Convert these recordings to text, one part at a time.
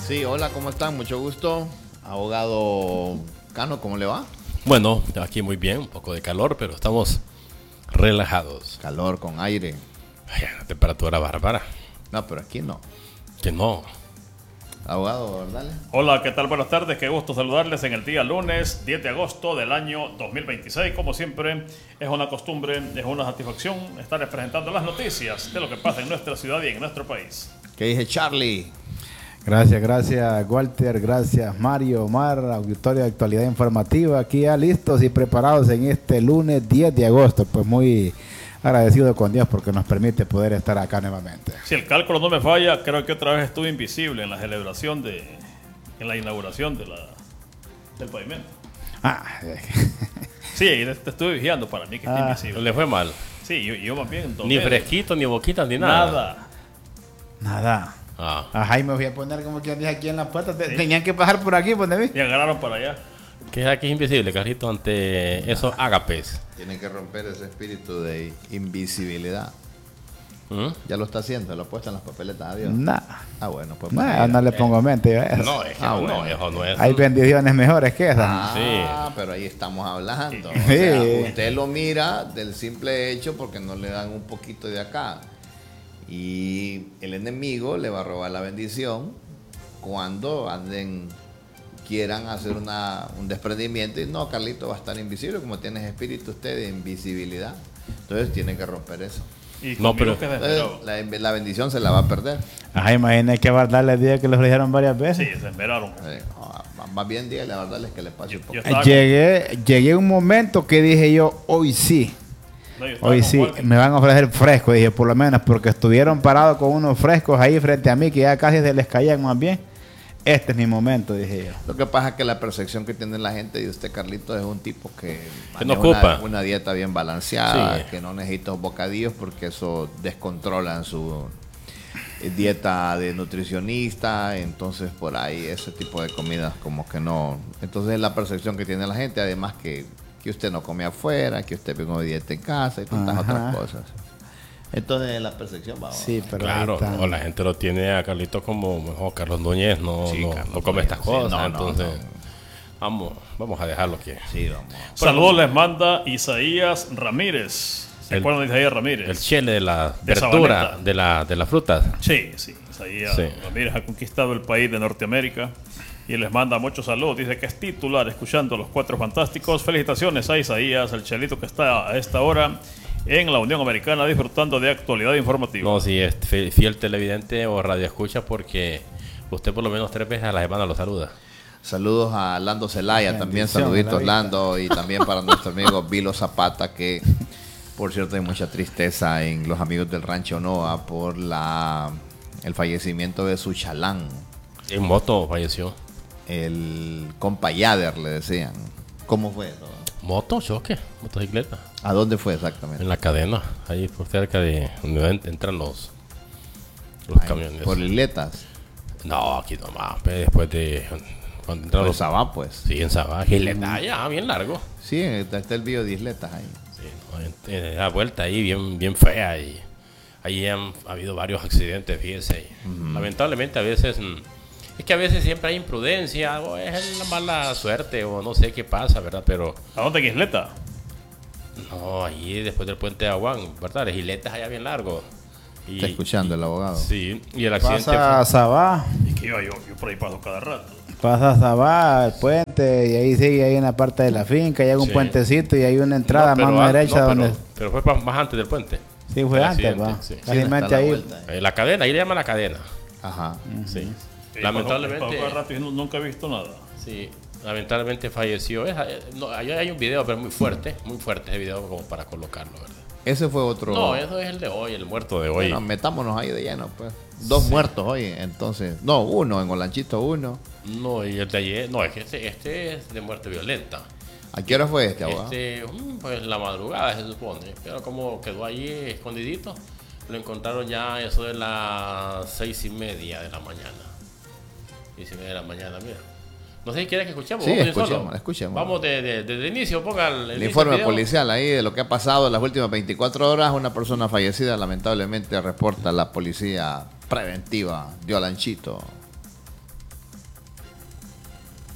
Sí, hola, ¿cómo están? Mucho gusto. Abogado Cano, ¿cómo le va? Bueno, aquí muy bien, un poco de calor, pero estamos relajados. Calor con aire. Ay, la temperatura bárbara. No, pero aquí no. Que no. Abogado, dale. Hola, ¿qué tal? Buenas tardes, qué gusto saludarles en el día lunes 10 de agosto del año 2026. Como siempre, es una costumbre, es una satisfacción estarles presentando las noticias de lo que pasa en nuestra ciudad y en nuestro país. ¿Qué dice Charlie? Gracias Walter, gracias Mario, Omar, auditorio de actualidad informativa, aquí ya listos y preparados en este lunes 10 de agosto, pues muy agradecido con Dios porque nos permite poder estar acá nuevamente. Si el cálculo no me falla, creo que otra vez estuve invisible en la celebración en la inauguración del pavimento. Sí, te estuve vigiando, para mí que esté invisible. Le fue mal. Sí, yo más bien. Ni fresquito, ni boquita, ni nada. Nada. A Jaime voy a poner como que dije aquí en la puerta. Sí. Tenían que pasar por aquí, pues de mí. Y agarraron para allá. Que es aquí invisible, Carlito, ante esos ágapes. Tienen que romper ese espíritu de invisibilidad. ¿Mm? Ya lo está haciendo, lo ha puesto en las papeletas. Adiós. Nada. Bueno, pues. No le pongo mente yo a eso. No, es que bueno. no, eso no es. Hay bendiciones mejores que esas. Sí. Pero ahí estamos hablando. Sí. O sea, usted lo mira del simple hecho porque no le dan un poquito de acá. Y el enemigo le va a robar la bendición cuando quieran hacer un desprendimiento. Y no, Carlito va a estar invisible, como tienes espíritu usted de invisibilidad. Entonces tiene que romper eso. Y No, pero- que desesperó. La bendición se la va a perder. Ajá, imagínate que darle el día que los dijeron varias veces. Sí, se esperaron. Más bien dígale a darles que le pase un poco. Yo estaba Llegué a un momento que dije yo, hoy sí. No, yo estaba Hoy con sí, Walter. me van a ofrecer fresco, dije, por lo menos, porque estuvieron parados con unos frescos ahí frente a mí, que ya casi se les caían más bien. Este es mi momento, dije yo. Lo que pasa es que la percepción que tiene la gente de usted, Carlito, es un tipo que no maneja ocupa. una dieta bien balanceada, Sí. que no necesita bocadillos porque eso descontrola su dieta de nutricionista. Entonces, por ahí, ese tipo de comidas como que no. Entonces, es la percepción que tiene la gente, además que usted no come afuera, que usted come dieta en casa y tantas Ajá. otras cosas. Entonces, la percepción va. Sí, pero ahí Claro, está. o la gente lo tiene a Carlito como mejor Carlos Núñez, Sí, no Carlos come Núñez, estas sí, cosas, no, entonces no. Vamos a dejarlo que Sí, vamos. Saludos les manda Isaías Ramírez. ¿Se El- acuerdan de Isaías Ramírez? el chile de la De verdura, Sabaneta. de las frutas. Sí. Isaías Sí. Ramírez ha conquistado el país de Norteamérica y les manda muchos saludos. Dice que es titular escuchando a los Cuatro Fantásticos. Felicitaciones a Isaías, el chelito que está a esta hora en la Unión Americana disfrutando de actualidad informativa. No, si es fiel televidente o radio escucha, porque usted por lo menos 3 veces a la semana lo saluda. Saludos a Lando Zelaya, también Bendición, saluditos David. Lando, y también para nuestro amigo Vilo Zapata, que por cierto hay mucha tristeza en los amigos del Rancho Noa por el fallecimiento de su chalán, En moto falleció. el compa Yader, le decían. ¿Cómo fue eso? Moto, choque, motocicleta. ¿A dónde fue exactamente? En la cadena, ahí por cerca de donde entran los Ay, camiones. ¿Por Isletas? No, aquí nomás, después de cuando entran Por los... Sabá, pues. Sí, en Sabá, Gileta, ya, bien largo. Sí, está el video de Isletas ahí. Sí, no, la vuelta ahí bien fea y ahí han habido varios accidentes, fíjese. Lamentablemente a veces, es que a veces siempre hay imprudencia o es la mala suerte o no sé qué pasa, ¿verdad? Pero ¿A dónde en Isleta? no, ahí después del puente de Aguán, ¿verdad? El Giletas allá bien largo. Y, Está escuchando el abogado. Sí, y el accidente Pasa a Sabá, Y que yo por ahí paso cada rato. pasa a Sabá, el puente, y ahí sigue ahí en la parte de la finca, y hay un Sí. puentecito y hay una entrada pero mano derecha donde... pero fue más antes del puente. Sí, fue el antes, accidente, va. sí. Sí, Casi está la ahí. vuelta. La cadena, ahí le llaman la cadena. Ajá. Sí. Sí, Lamentablemente, paso cada rato y nunca he visto nada. sí, lamentablemente falleció. No, ahí hay un video, pero muy fuerte ese video como para colocarlo, ¿verdad? Ese fue otro. No, eso es el de hoy, el muerto de hoy. Bueno, metámonos ahí de lleno, pues. 2 muertos hoy, entonces. No, 1, en Olanchito 1. No, y el de ayer, no, es que este es de muerte violenta. ¿A qué hora fue este, abogado? Pues la madrugada se supone, pero como quedó ahí escondidito, lo encontraron ya eso de las 6:30 de la mañana. 6:30 de la mañana, mira. No sé si quieres que escuchemos. Sí, Vamos de un solo. escuchemos. Vamos desde el inicio, ponga el inicio informe del video. policial ahí de lo que ha pasado en las últimas 24 horas. Una persona fallecida, lamentablemente, reporta la policía preventiva de Olanchito.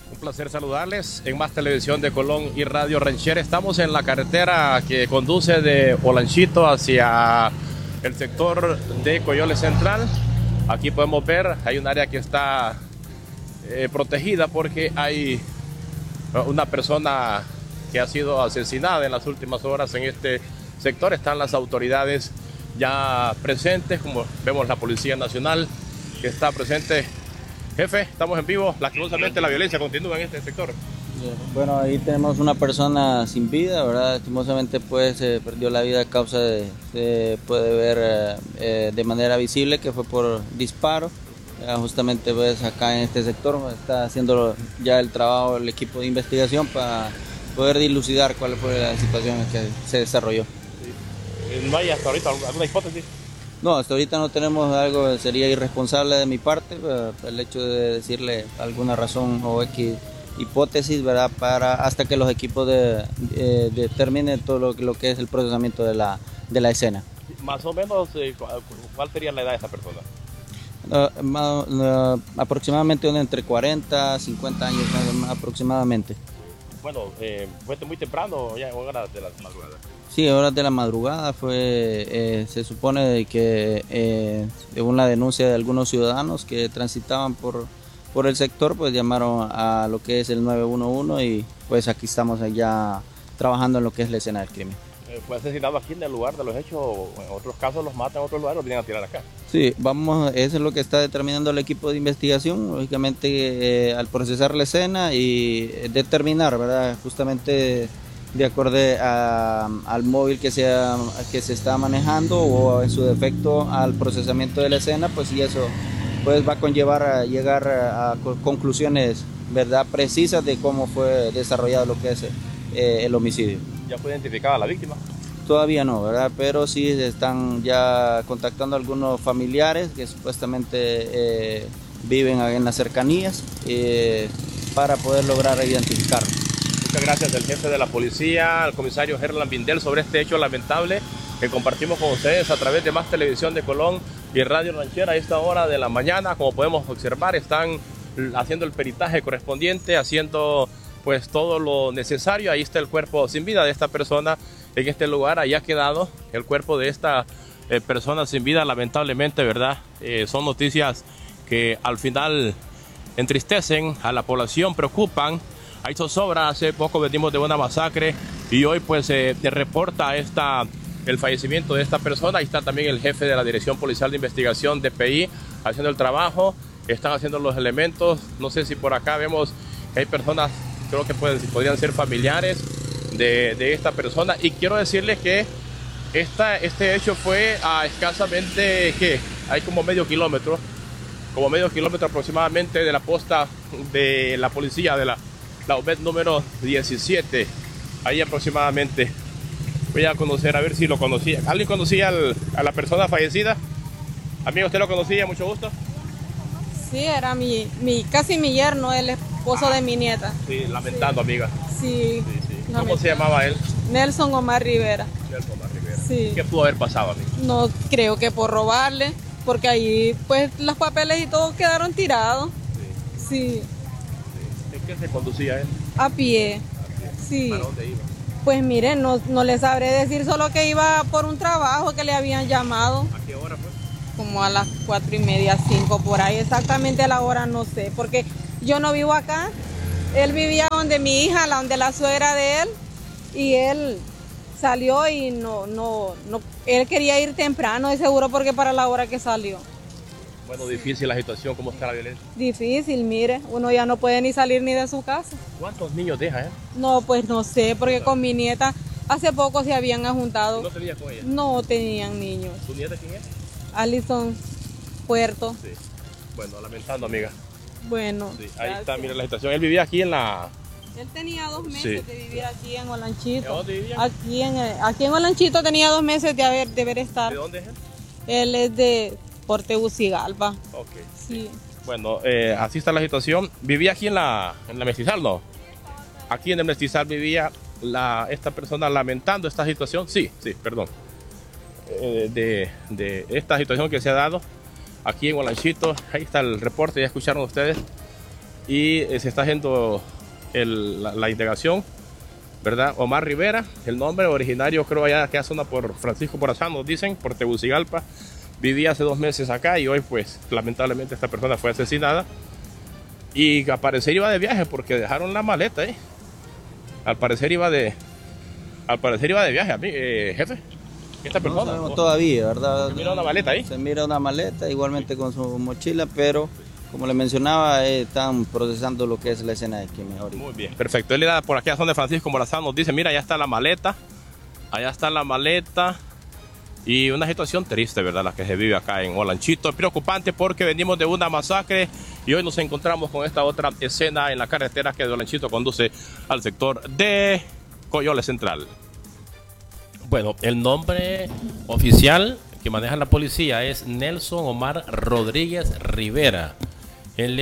Un placer saludarles en Más Televisión de Colón y Radio Ranchera. Estamos en la carretera que conduce de Olanchito hacia el sector de Coyoles Central. Aquí podemos ver, hay un área que está protegida porque hay una persona que ha sido asesinada en las últimas horas en este sector. Están las autoridades ya presentes, como vemos la Policía Nacional que está presente. Jefe, estamos en vivo. Lastimosamente la violencia continúa en este sector. Bueno, ahí tenemos una persona sin vida, ¿verdad? Lastimosamente pues perdió la vida a causa de, se puede ver de manera visible que fue por disparo. Justamente pues acá en este sector está haciendo ya el trabajo el equipo de investigación para poder dilucidar cuál fue la situación en que se desarrolló. ¿No hay hasta ahorita alguna hipótesis? No, hasta ahorita no tenemos algo, sería irresponsable de mi parte el hecho de decirle alguna razón o X hipótesis, ¿verdad? Para hasta que los equipos determinen todo lo que es el procesamiento de la escena. Más o menos, ¿cuál sería la edad de esa persona? Aproximadamente entre 40 y 50 años aproximadamente. Bueno, fue muy temprano, ya en horas de la madrugada. Sí, horas de la madrugada fue, se supone que según la denuncia de algunos ciudadanos que transitaban por el sector, pues llamaron a lo que es el 911 y pues aquí estamos ya trabajando en lo que es la escena del crimen. ¿Fue asesinado aquí en el lugar de los hechos o en otros casos los matan en otro lugar o vienen a tirar acá? Sí, eso es lo que está determinando el equipo de investigación, lógicamente al procesar la escena y determinar, ¿verdad? Justamente de acuerdo al móvil que se está manejando o en su defecto al procesamiento de la escena, pues y eso pues va a conllevar a llegar a conclusiones, ¿verdad?, precisas de cómo fue desarrollado lo que es el homicidio. ¿Ya fue identificada la víctima? Todavía no, ¿verdad? Pero sí están ya contactando a algunos familiares que supuestamente viven en las cercanías para poder lograr identificarlo. Muchas gracias al jefe de la policía, al comisario Herlan Vindel, sobre este hecho lamentable que compartimos con ustedes a través de Más Televisión de Colón y Radio Ranchera a esta hora de la mañana. Como podemos observar, están haciendo el peritaje correspondiente, haciendo pues todo lo necesario. Ahí está el cuerpo sin vida de esta persona en este lugar. Ahí ha quedado el cuerpo de esta persona sin vida, lamentablemente, ¿verdad? Son noticias que al final entristecen a la población, preocupan. Hay zozobra. Hace poco venimos de una masacre y hoy pues se reporta el fallecimiento de esta persona. Ahí está también el jefe de la Dirección Policial de Investigación, DPI, haciendo el trabajo. Están haciendo los elementos. No sé si por acá vemos que hay personas, creo que podrían ser familiares de esta persona. Y quiero decirles que este hecho fue a escasamente, ¿qué? Hay como medio kilómetro aproximadamente de la posta de la policía de la UMED número 17, ahí aproximadamente. Voy a conocer, a ver si lo conocía. ¿Alguien conocía a la persona fallecida? Amigo, ¿usted lo conocía? Mucho gusto. Sí, era casi mi yerno, el esposo de mi nieta. Sí, lamentando, sí. Amiga. Sí. ¿Cómo se llamaba él? Nelson Omar Rivera. Nelson Omar Rivera. Sí. ¿Qué pudo haber pasado, amigo? No creo que por robarle, porque ahí pues los papeles y todo quedaron tirados. Sí. ¿En qué se conducía él? A pie. Sí. ¿Para dónde iba? Pues mire, no le sabré decir, solo que iba por un trabajo que le habían llamado. ¿A qué hora fue? Como a las 4:30, 5 por ahí, exactamente a la hora no sé, porque yo no vivo acá. Él vivía donde mi hija, donde la suegra de él, y él salió y él quería ir temprano, de seguro, porque para la hora que salió. Bueno, difícil la situación, ¿cómo está la violencia? Difícil, mire, uno ya no puede ni salir ni de su casa. ¿Cuántos niños deja él? No, pues no sé, porque con mi nieta hace poco se habían juntado. ¿No tenía con ella? No tenían niños. ¿Tu nieta quién es? Alison Puerto. Sí. Bueno, lamentando, amiga. Bueno. Sí, ahí está, mira la situación. Él vivía aquí en la... Él tenía 2 meses de vivir aquí en Olanchito. ¿De dónde vivía? Aquí en Olanchito tenía 2 meses de haber estar. ¿De dónde es él? Él es de por Tegucigalpa. Ok. Sí. Bueno, así está la situación. Vivía aquí en la Mestizal, ¿no? Aquí en el Mestizal vivía esta persona lamentando esta situación. Sí, perdón. De esta situación que se ha dado aquí en Olanchito. Ahí está el reporte, ya escucharon ustedes. y se está haciendo la integración, ¿verdad? Omar Rivera, el nombre originario creo allá que zona por Francisco Morazán, nos dicen, por Tegucigalpa. Vivía hace 2 meses acá y hoy pues lamentablemente esta persona fue asesinada. Y al parecer iba de viaje porque dejaron la maleta, ¿eh? Al parecer iba de viaje, jefe. Esta persona. No sabemos todavía, ¿verdad? Se mira una maleta ahí. Se mira una maleta, igualmente con su mochila, pero como le mencionaba, están procesando lo que es la escena de crimen ahorita. Muy bien, perfecto. Él era por aquí a zona de Francisco Morazán, nos dice, mira, allá está la maleta. Allá está la maleta. Y una situación triste, ¿verdad? La que se vive acá en Olanchito. Es preocupante porque venimos de una masacre y hoy nos encontramos con esta otra escena en la carretera que de Olanchito conduce al sector de Coyole Central. Bueno, el nombre oficial que maneja la policía es Nelson Omar Rodríguez Rivera. Él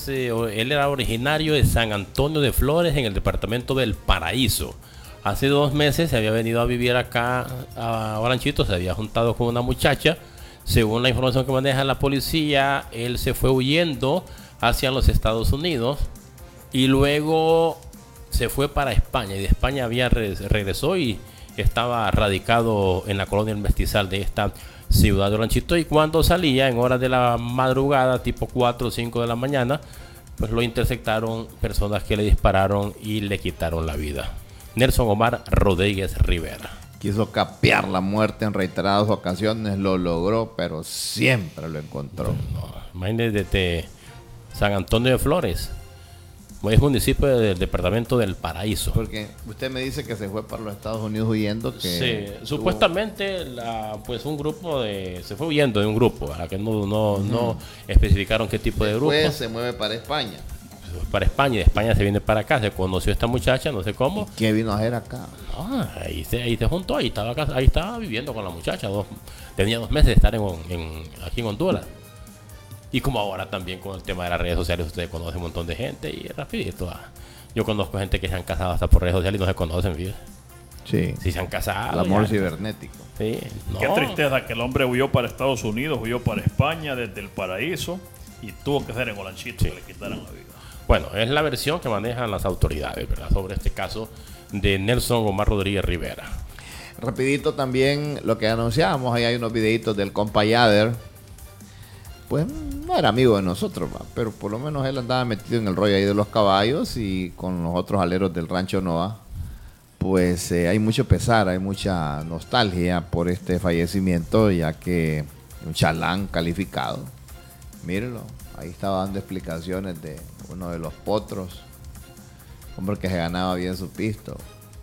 era originario de San Antonio de Flores, en el departamento del Paraíso. Hace 2 meses se había venido a vivir acá a Olanchito, se había juntado con una muchacha. Según la información que maneja la policía, él se fue huyendo hacia los Estados Unidos y luego se fue para España. Y de España regresó y estaba radicado en la colonia El Mestizal de esta ciudad de Olanchito. Y cuando salía en horas de la madrugada, tipo 4 o 5 de la mañana, pues lo interceptaron personas que le dispararon y le quitaron la vida. Nelson Omar Rodríguez Rivera. Quiso capear la muerte en reiteradas ocasiones, lo logró, pero siempre lo encontró. No, imagínate desde San Antonio de Flores, es municipio del departamento del Paraíso. Porque usted me dice que se fue para los Estados Unidos huyendo. Que sí, supuestamente pues un grupo se fue huyendo de un grupo, a que no especificaron qué tipo de grupo. Después se mueve para España. Para España, y de España se viene para acá, se conoció esta muchacha, no sé cómo. ¿Qué vino a hacer acá? No, ahí se juntó, ahí estaba viviendo con la muchacha, tenía 2 meses de estar aquí en Honduras. Y como ahora también con el tema de las redes sociales, usted conoce un montón de gente y rapidito. Yo conozco gente que se han casado hasta por redes sociales y no se conocen, fíjate. Sí. Si se han casado. El amor cibernético. Sí, no. Qué tristeza que el hombre huyó para Estados Unidos, huyó para España desde el Paraíso y tuvo que ser en Olanchito, que le quitaran la vida. Bueno, es la versión que manejan las autoridades, ¿verdad?, sobre este caso de Nelson Omar Rodríguez Rivera. Rapidito también lo que anunciábamos, ahí hay unos videitos del compa Yader. Pues no era amigo de nosotros, pero por lo menos él andaba metido en el rollo ahí de los caballos y con los otros aleros del Rancho Noa. Pues hay mucho pesar, hay mucha nostalgia por este fallecimiento, ya que un chalán calificado. Mírenlo, ahí estaba dando explicaciones de uno de los potros, hombre que se ganaba bien su pisto.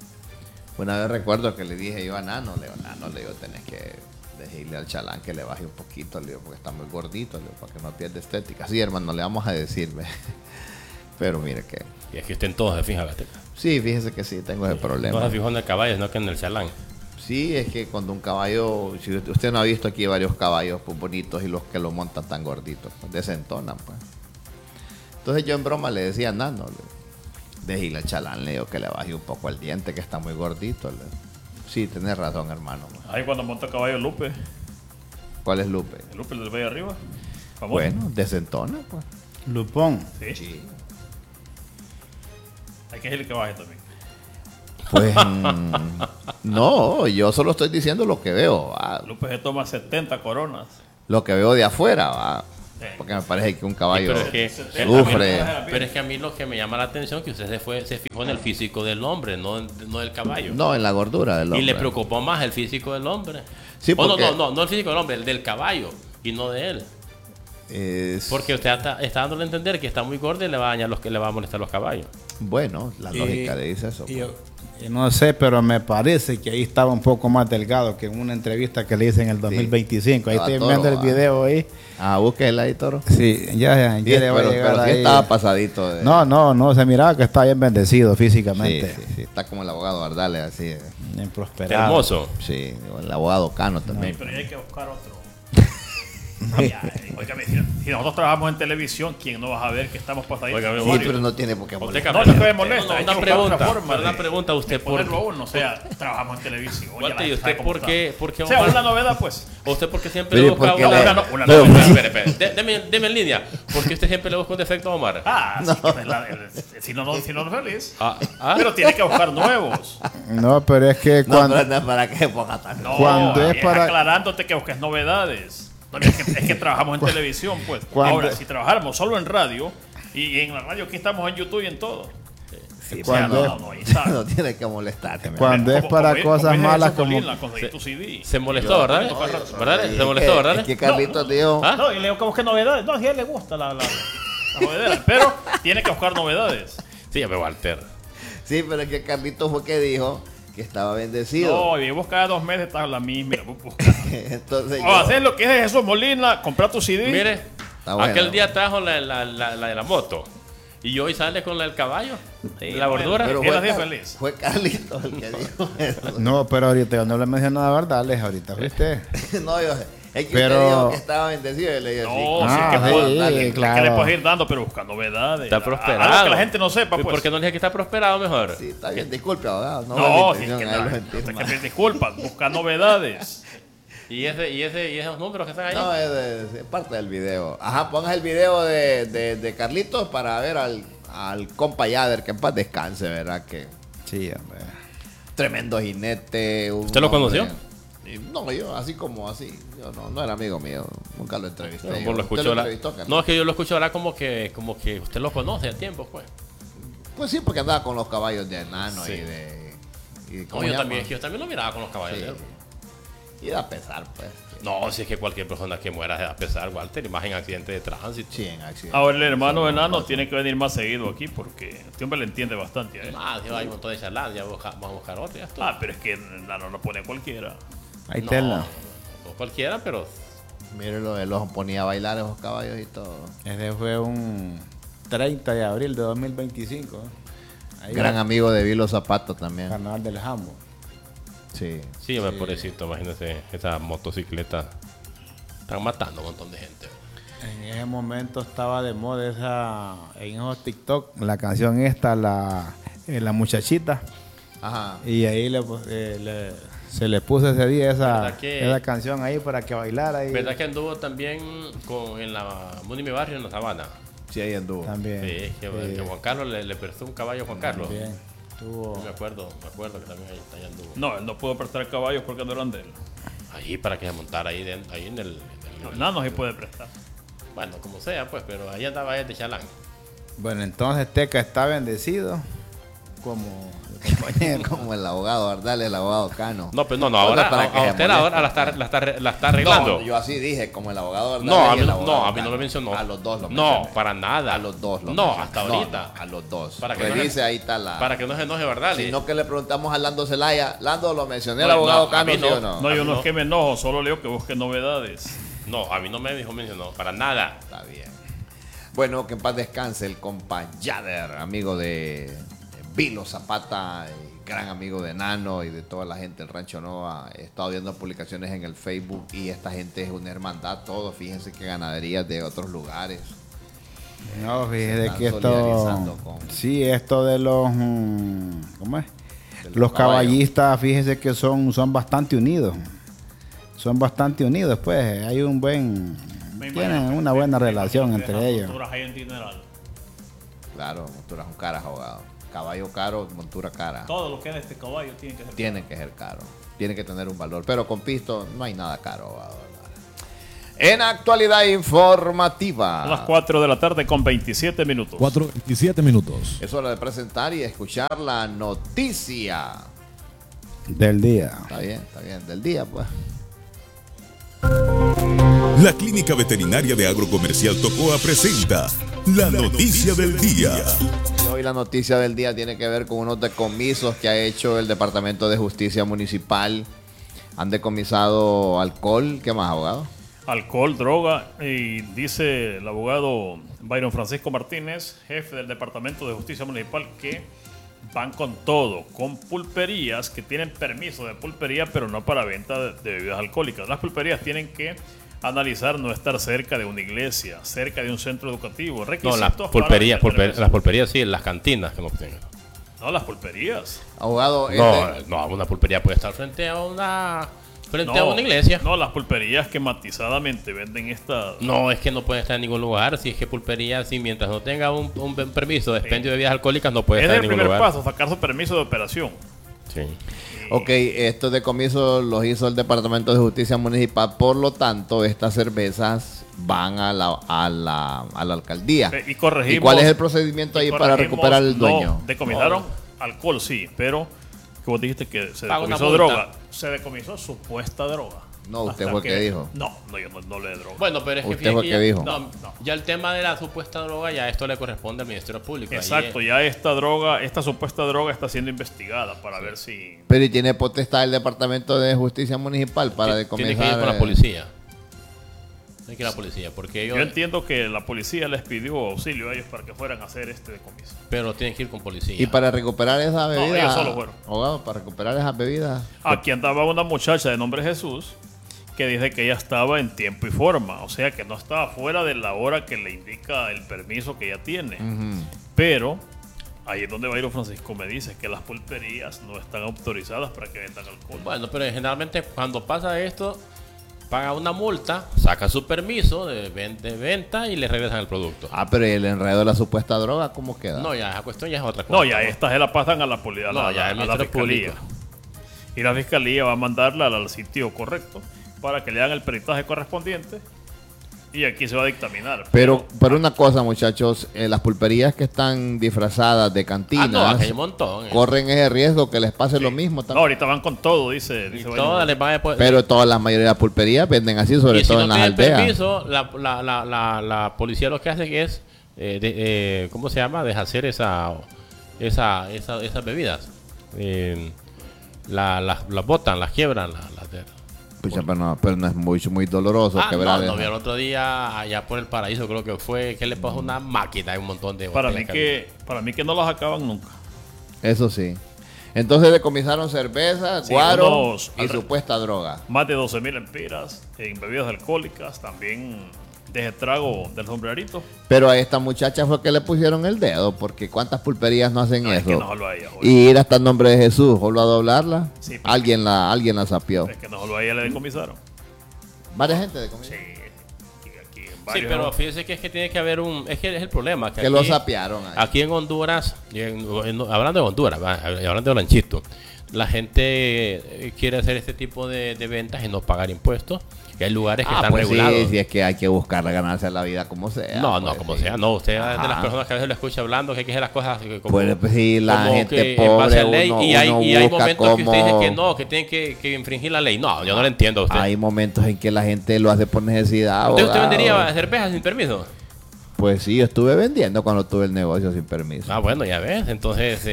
Una vez recuerdo que le dije yo a Nano, le digo, tenés que decirle al chalán que le baje un poquito, le digo, porque está muy gordito, le digo, para que no pierda estética. Sí, hermano, le vamos a decirme. Pero mire que... Y es que usted en todo se fija, ¿verdad? Sí, fíjese que sí, tengo ese problema. No se fijó en el caballo, no que en el chalán. Sí, es que cuando un caballo, si usted no ha visto aquí varios caballos pues, bonitos y los que lo montan tan gorditos, pues desentonan, pues. Entonces yo en broma le decía a Nano, déjale al chalán, le digo que le baje un poco el diente, que está muy gordito. Sí, tenés razón, hermano. Ahí cuando monta caballo Lupe. ¿Cuál es Lupe? El Lupe del Valle Arriba. Famoso. Bueno, desentona, pues. Lupón. Sí. Hay que decirle que baje también. Pues no, yo solo estoy diciendo lo que veo. ¿Va? Lupe se toma 70 coronas. Lo que veo de afuera, ¿va? Porque me parece que un caballo sufre. Pero es que a mí lo que me llama la atención es que usted se fijó en el físico del hombre, no del caballo. No, en la gordura del hombre. Y le preocupó más el físico del hombre. Sí, porque... no el físico del hombre, el del caballo, y no de él. Porque usted está dándole a entender que está muy gordo y le va a dañar le va a molestar los caballos. Bueno, la lógica le dice eso. Yo no sé, pero me parece que ahí estaba un poco más delgado que en una entrevista que le hice en el 2025. Ahí estoy viendo el video ahí. Búsquela ahí, Toro. Sí, ya le voy a llegar pero ahí. Sí estaba pasadito. No, se miraba que estaba bien bendecido físicamente. Sí, está como el abogado Ardales, así. Bien prosperado. Hermoso. Sí, el abogado Cano también. Pero hay que buscar otro. Óigame, si nosotros trabajamos en televisión, ¿quién no vas a ver que estamos pasando ahí? Sí, pero no tiene por qué molestar. No, no me molesta. Una pregunta a usted. Ponerlo a uno, o sea, trabajamos en televisión. Walter, ¿y usted por qué? O sea, una novedad, pues. ¿Usted por qué siempre Mire, le busca porque una no, novedad? Espere. Deme en línea. ¿Por qué usted siempre le busca un defecto a Omar? Si no es feliz. Ah. Pero tiene que buscar nuevos. No, pero es que No, cuando... pero no es para que ponga tan. No, Cuando es para- aclarándote que busques novedades. No, es que trabajamos en televisión, pues. Cuando- Ahora, si trabajáramos solo en radio, y en la radio aquí estamos en YouTube y en todo. Sí, Cuando pero es- ahí sabe. no tiene que molestarte. Cuando es para cosas dice malas Jesús como... Molina, conseguí tu CD. Se molestó, ¿verdad? ¿Verdad? Se molestó, ¿verdad? Es que Carlitos dijo. ¿Ah? No, y le digo que busque novedades. No, si a él le gusta la novedad. Pero tiene que buscar novedades. Sí, ya me Walter. Sí, pero es que Carlitos fue que dijo que estaba bendecido. No, y vos cada 2 meses estás la misma. Entonces, O hacer lo que es Jesús Molina, comprar tu CD. Mire, bueno. aquel día trajo la de la moto. Y hoy sale con la del caballo. Sí, la bordura. pero Era fue, día feliz. fue Carlitos el que dijo eso. No, pero ahorita yo no le mencioné nada, ¿verdad, Alex? Ahorita fue usted. No, yo es que Pero- usted dijo que estaba bendecido y le dije No, sí. sí, Ah, que sí, puedo- dale, claro. que le puedes ir dando, pero busca novedades. Está prosperado. Algo que la gente no sepa, pues. ¿Por qué no le dije que está prosperado mejor? Sí, está bien, disculpe, abogado. No, No, vale sí, intención, que ahí no, lo no sentimos. te que disculpas, busca novedades. ¿Y esos números que están ahí? No, es parte del video. Ajá, pongas el video de Carlitos para ver al compa Yader, que en paz descanse, ¿verdad? Que Sí, hombre. tremendo jinete. ¿Usted lo conoció? No, yo así como así. Yo no era amigo mío. Nunca lo entrevisté. No, yo. vos lo ¿Usted escuchó ahora. entrevistó, Carlos? No, es que yo lo escucho ahora como que usted lo conoce a tiempo, pues. Pues sí, porque andaba con los caballos de enano Sí. y de... No, ¿cómo se llama? yo también lo miraba con los caballos Sí. de él. Y da pesar, pues. No, si es que cualquier persona que muera se da pesar, Walter, y más en accidente de tránsito. Sí, en accidente. Ahora el hermano enano tiene que venir más seguido aquí porque este hombre le entiende bastante a él. Ah, si hay un montón de charlas, ya vamos a buscar otro, ya está. Ah, pero es que el enano no pone cualquiera. Ahí No, tela. no cualquiera, pero Mírelo, él los ponía a bailar esos caballos y todo. Ese fue un 30 de abril de 2025. Ahí Gran amigo de Vilo Zapato también. Carnaval del Jambo. Sí. sí, me pobrecito, imagínense, esas motocicletas están matando a un montón de gente. En ese momento estaba de moda en esos TikTok, la canción esta, la muchachita. Ajá. Y ahí se le puso ese día ¿Verdad que- esa canción ahí para que bailara. Y ¿Verdad que anduvo también en la Muni Mi Barrio, en la Sabana? Sí, ahí anduvo. también. Sí, que Juan Carlos le prestó un caballo a Juan Carlos. También. Tuvo... Me acuerdo que también ahí anduvo. No, él no pudo prestar caballos porque no eran de él. Ahí para que se montara ahí en el Los enanos sí puede prestar. bueno, como sea, pues, pero ahí andaba él de chalán. Bueno, entonces Teca está bendecido como el compañero. Como el abogado, ¿verdad? El abogado Cano. No, pero no, Otra ahora para que a se usted moleste. ahora la está arreglando. No, yo así dije, como el abogado Ardales No, y el abogado a mí no Cano. lo mencionó. A los dos lo No, mencioné. para nada. A los dos lo No, mencioné. hasta No, ahorita. no, a los dos. Para que no Revise, se- ahí está la... Para que no se enoje, ¿verdad? Sino que le preguntamos a Lando Zelaya. Lando, ¿lo mencioné al No, abogado no, a Cano, mí sí no. o no? No, yo no no. es que me enojo, solo leo que busque novedades. No, a mí no me dijo mencionó, para nada. Está bien. Bueno, que en paz descanse el compa Yader, amigo de Vilo Zapata, y gran amigo de Nano y de toda la gente del Rancho Nova. He estado viendo publicaciones en el Facebook y esta gente es una hermandad, todo. Fíjense que ganaderías de otros lugares. No, fíjese están que esto... solidarizando con- Sí, esto de los... ¿cómo es? Los caballos. caballistas, fíjese que son bastante unidos. Son bastante unidos, pues. Hay un buen... Tienen una buena relación entre ellos. Ahí en dineral. Claro, monturas son caras, abogado. Caballo caro, montura cara. Todo lo que es de este caballo tiene que ser. Tienen que ser caro. Tiene que tener un valor. Pero con pisto no hay nada caro, abogado. En actualidad informativa. A las 4 de la tarde con 27 minutos. 4:27 minutos. Es hora de presentar y escuchar la noticia. Del día. Está bien, del día, pues. La Clínica Veterinaria de Agrocomercial Tocoa presenta la noticia del día. Y hoy la noticia del día tiene que ver con unos decomisos que ha hecho el Departamento de Justicia Municipal. Han decomisado alcohol. ¿Qué más, abogado? Alcohol, droga, y dice el abogado Byron Francisco Martínez, jefe del Departamento de Justicia Municipal, que van con todo, con pulperías que tienen permiso de pulpería, pero no para venta de bebidas alcohólicas. Las pulperías tienen que analizar no estar cerca de una iglesia, cerca de un centro educativo. No, Requisitos las para pulperías, vender las pulperías sí, las cantinas que no tengan. No, las pulperías. Abogado, No, una pulpería puede estar frente a una iglesia. No, las pulperías que matizadamente venden esta. No, es que no puede estar en ningún lugar. Si es que pulpería, si mientras no tenga un permiso de expendio de bebidas alcohólicas, no puede Es estar el en ningún primer lugar. paso, sacar su permiso de operación. Sí. Ok, estos decomisos los hizo el Departamento de Justicia Municipal, por lo tanto, estas cervezas van a la alcaldía. Y corregimos. ¿Y cuál es el procedimiento ahí para recuperar el dueño? No, decomisaron alcohol, sí, pero que vos dijiste que se Paga una decomisó multa. droga. Se decomisó supuesta droga. No, usted Hasta fue el que dijo. No, yo no le de droga. Bueno, pero es que ¿Usted fue fíjate qué dijo? No, ya el tema de la supuesta droga, ya esto le corresponde al Ministerio Público. Exacto, Ahí, ya esta supuesta droga está siendo investigada para ver si. Pero ¿y tiene potestad el Departamento de Justicia Municipal para tiene decomisar? que ir con la policía. Tiene que ir a la policía, porque ellos. Yo entiendo que la policía les pidió auxilio a ellos para que fueran a hacer este decomiso. Pero tienen que ir con policía. Y para recuperar esa bebida. ellos solo fueron. Abogado, para recuperar esas bebidas. Aquí andaba una muchacha de nombre Jesús que dice que ella estaba en tiempo y forma, o sea que no estaba fuera de la hora que le indica el permiso que ella tiene. Pero ahí es donde Bayro Francisco me dice que las pulperías no están autorizadas para que vendan alcohol. Bueno, pero generalmente cuando pasa esto, paga una multa, saca su permiso de venta y le regresan el producto. Ah, pero ¿y el enredo de la supuesta droga cómo queda? No, ya esa cuestión ya es otra cosa. No, ya estas se la pasan a la policía, No, ya el a la Ministerio fiscalía. Público. Y la fiscalía va a mandarla al sitio correcto para que le hagan el peritaje correspondiente y aquí se va a dictaminar. Pero una cosa, muchachos, las pulperías que están disfrazadas de cantinas no, aquí hay un montón. corren ese riesgo que les pase lo mismo No, también. ahorita van con todo, dice Y Bayro. todas les van a Pero todas las mayoría de las pulperías venden así, sobre y si todo no en las tienen aldeas. permiso, la policía lo que hace es, ¿cómo se llama? Deshacer esas bebidas. Las botan, las quiebran. Pucha, pero no es muy doloroso quebrar no, esa. vi el otro día allá por el paraíso, creo que fue que le pasó una máquina y un montón de Para botellas mí que no las acaban nunca. Eso sí. Entonces decomisaron cerveza, Sí, guaro unos y supuesta droga. Más de 12.000 empiras en bebidas alcohólicas, también de trago del sombrerito. Pero a esta muchacha fue que le pusieron el dedo, porque ¿cuántas pulperías no hacen No, es eso? que no solo a ella, oye. Y ir hasta el nombre de Jesús, volvió a doblarla. Sí, pero- alguien la sapió. Es que no solo a ella le decomisaron. Varias gente decomisaron. Sí, y aquí en Sí, varios- pero fíjese que es que tiene que haber es que es el problema. Que aquí, lo sapearon ahí. Aquí en Honduras, hablando de Honduras, hablando de Lanchito, la gente quiere hacer este tipo de ventas y no pagar impuestos. Y hay lugares que están pues regulados. sí, es que hay que buscar ganarse la vida como sea. No, pues, como sí. sea, no. Usted es de Ajá. las personas que a veces lo escucha hablando que hay que hacer las cosas como, Pues sí, la como gente que en base pobre, a ley. uno y hay busca momentos que usted dice cómo- que no, que tienen que infringir la ley. No, yo no lo entiendo a usted. Hay momentos en que la gente lo hace por necesidad. ¿Usted abogado. vendería cerveza sin permiso? Pues sí, yo estuve vendiendo cuando tuve el negocio sin permiso. Ah, bueno, ya ves. Entonces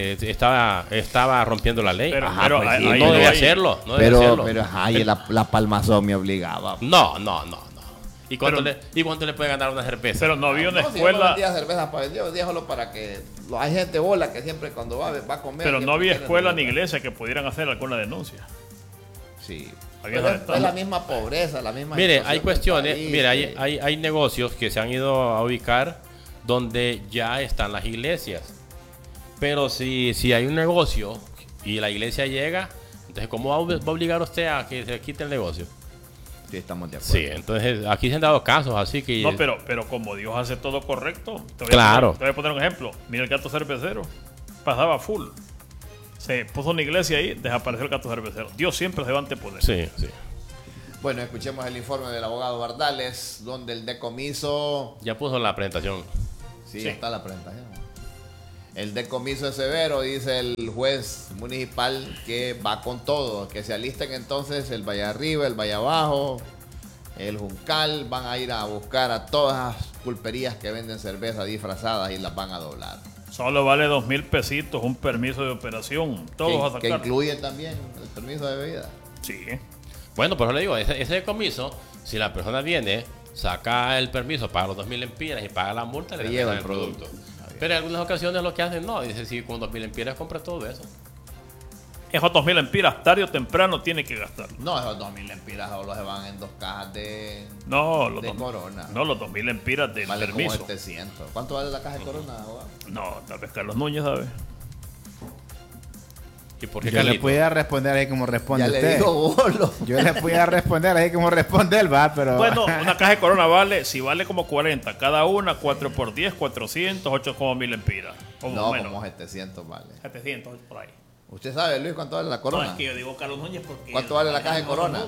estaba rompiendo la ley. Pero, Ajá, pero pues sí, ahí no no debe hay- hacerlo. No debe hacerlo. pero ay, la palmazón me obligaba. No. ¿Y cuánto, Pero- ¿Y cuánto le puede ganar una cerveza? Pero no había una No, si yo no escuela. vendía cerveza para vender, vendía solo para que hay gente bola que siempre cuando va a comer. Pero no siempre había quiere escuela ni cerveza. iglesia que pudieran hacer alguna denuncia. Sí. Había Pero esa es la misma pobreza, la misma. Mire, situación hay del cuestiones, país, mire, que- hay negocios que se han ido a ubicar donde ya están las iglesias. Pero si hay un negocio y la iglesia llega, entonces ¿cómo va a obligar usted a que se quite el negocio? Sí, estamos de acuerdo. Sí, entonces aquí se han dado casos así que... No, pero como Dios hace todo correcto, Claro. Te voy a poner un ejemplo. Mira el gato cervecero. Pasaba full. Se puso una iglesia ahí, desapareció el gato cervecero. Dios siempre se va a anteponer. Sí. Bueno, escuchemos el informe del abogado Bardales, donde el decomiso. Ya puso la presentación. Sí, Sí. está la presentación. El decomiso es severo, dice el juez municipal, que va con todo. Que se alisten entonces el Valle Arriba, el Valle Abajo, el Juncal. Van a ir a buscar a todas las pulperías que venden cerveza disfrazadas y las van a doblar. Solo vale 2,000 pesitos un permiso de operación. Todos a Que sacar. incluye también el permiso de bebida. Sí. Bueno, por eso le digo, ese decomiso, si la persona viene, saca el permiso, paga los 2,000 empiras y paga la multa, le Se lleva lleva el el producto. producto. Pero en algunas ocasiones lo que hacen, no, dice, si con 2,000 empiras compra todo eso. Esos 2.000 lempiras, tarde o temprano, tiene que gastar. No, esos 2.000 lempiras solo se van en 2 cajas de Corona. No, los 2.000 lempiras del vale permiso. Como 700. ¿Cuánto vale la caja de Corona, abogado? No, tal vez Carlos Núñez sabe. ¿Y por qué Yo le Carlito? podía responder ahí como responde Ya usted. le digo bolo. Yo le podía responder ahí como responde él, va, pero... Bueno, una caja de Corona vale como 40. Cada una, 4 por 10, 400, 8 como 1.000 lempiras. No, como 700 vale. 700 por ahí. ¿Usted sabe, Luis, cuánto vale la Corona? No, es que yo digo Carlos Núñez porque... ¿Cuánto vale la caja de Corona?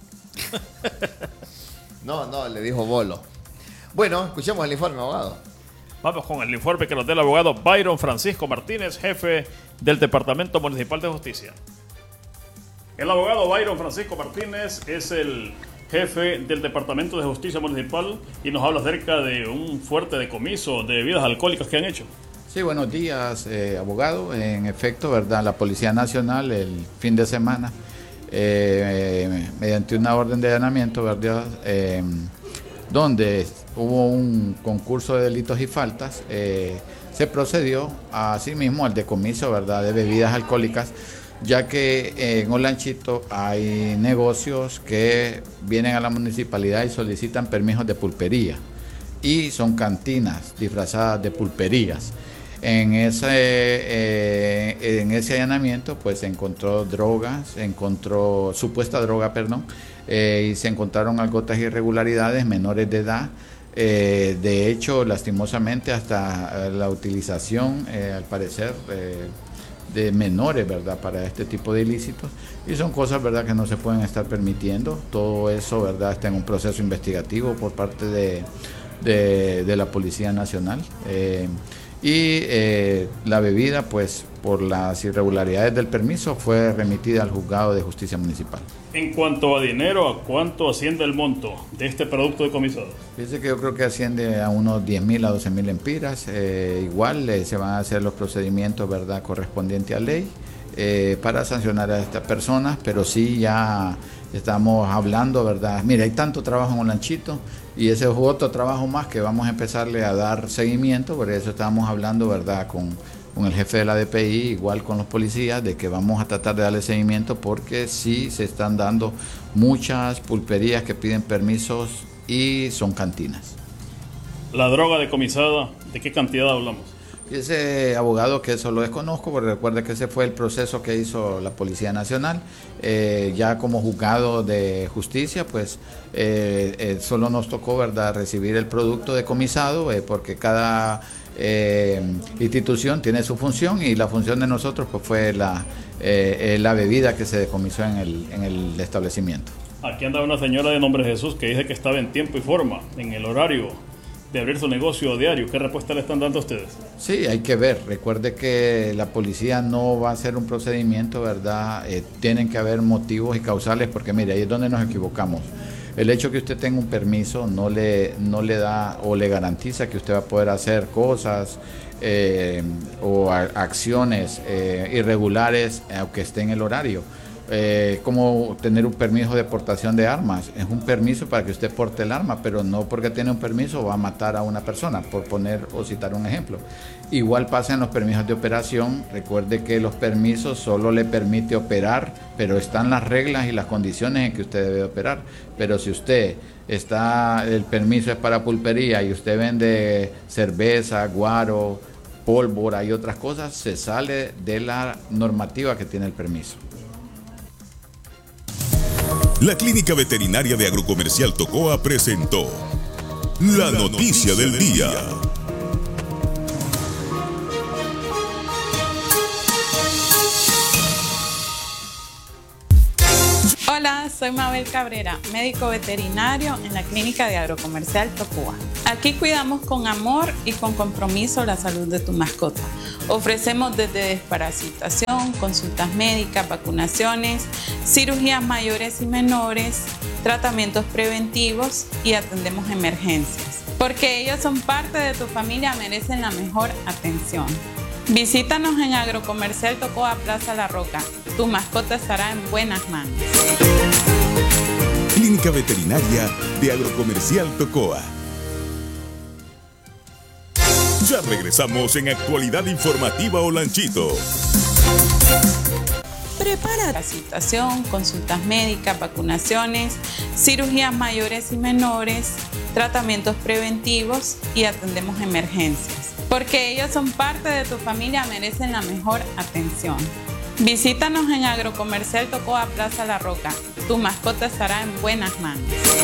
No, le dijo bolo. Bueno, escuchemos el informe, abogado. Vamos con el informe que nos dé el abogado Byron Francisco Martínez, jefe del Departamento Municipal de Justicia. El abogado Byron Francisco Martínez es el jefe del Departamento de Justicia Municipal y nos habla acerca de un fuerte decomiso de bebidas alcohólicas que han hecho. Sí, buenos días, abogado. En efecto, ¿verdad? La Policía Nacional el fin de semana, mediante una orden de allanamiento, ¿verdad? Donde hubo un concurso de delitos y faltas, se procedió asimismo al decomiso, ¿verdad?, de bebidas alcohólicas, ya que en Olanchito hay negocios que vienen a la municipalidad y solicitan permisos de pulpería y son cantinas disfrazadas de pulperías. En ese allanamiento pues se encontró supuesta droga, y se encontraron algunas irregularidades, menores de edad. De hecho, lastimosamente, hasta la utilización, al parecer, de menores, ¿verdad?, para este tipo de ilícitos, y son cosas, ¿verdad?, que no se pueden estar permitiendo. Todo eso, ¿verdad?, está en un proceso investigativo por parte de la Policía Nacional. La bebida, pues, por las irregularidades del permiso, fue remitida al Juzgado de Justicia Municipal. En cuanto a dinero, ¿a cuánto asciende el monto de este producto decomisado? Fíjese que yo creo que asciende a unos 10.000 a 12.000 lempiras. Igual se van a hacer los procedimientos, ¿verdad?, correspondientes a ley para sancionar a estas personas, pero sí ya estamos hablando, ¿verdad? Mira, hay tanto trabajo en Olanchito y ese es otro trabajo más que vamos a empezarle a dar seguimiento. Por eso estábamos hablando, ¿verdad?, con el jefe de la DPI, igual con los policías, de que vamos a tratar de darle seguimiento, porque sí se están dando muchas pulperías que piden permisos y son cantinas. La droga decomisada, ¿de qué cantidad hablamos? Ese abogado, que eso lo desconozco, porque recuerde que ese fue el proceso que hizo la Policía Nacional. Ya como juzgado de justicia, pues solo nos tocó, ¿verdad?, recibir el producto decomisado, porque cada institución tiene su función, y la función de nosotros pues fue la bebida que se decomisó en el establecimiento. Aquí anda una señora de nombre Jesús que dice que estaba en tiempo y forma, en el horario de abrir su negocio diario. ¿Qué respuesta le están dando a ustedes? Sí, hay que ver. Recuerde que la policía no va a hacer un procedimiento, ¿verdad? Tienen que haber motivos y causales, porque mire, ahí es donde nos equivocamos. El hecho que usted tenga un permiso no le da o le garantiza que usted va a poder hacer cosas o acciones irregulares aunque esté en el horario. Como tener un permiso de portación de armas, es un permiso para que usted porte el arma, pero no porque tiene un permiso va a matar a una persona, por poner o citar un ejemplo. Igual pasa en los permisos de operación. Recuerde que los permisos solo le permite operar, pero están las reglas y las condiciones en que usted debe operar. Pero si usted el permiso es para pulpería y usted vende cerveza, guaro, pólvora y otras cosas, se sale de la normativa que tiene el permiso. La Clínica Veterinaria de Agrocomercial Tocoa presentó la noticia del día. Hola, soy Mabel Cabrera, médico veterinario en la Clínica de Agrocomercial Tocoa. Aquí cuidamos con amor y con compromiso la salud de tu mascota. Ofrecemos desde desparasitación, consultas médicas, vacunaciones, cirugías mayores y menores, tratamientos preventivos y atendemos emergencias. Porque ellos son parte de tu familia, merecen la mejor atención. Visítanos en Agrocomercial Tocoa, Plaza La Roca. Tu mascota estará en buenas manos. Clínica Veterinaria de Agrocomercial Tocoa. Ya regresamos en Actualidad Informativa Olanchito. Prepara la situación, consultas médicas, vacunaciones, cirugías mayores y menores, tratamientos preventivos y atendemos emergencias. Porque ellos son parte de tu familia, merecen la mejor atención. Visítanos en Agrocomercial Tocoa Plaza La Roca. Tu mascota estará en buenas manos.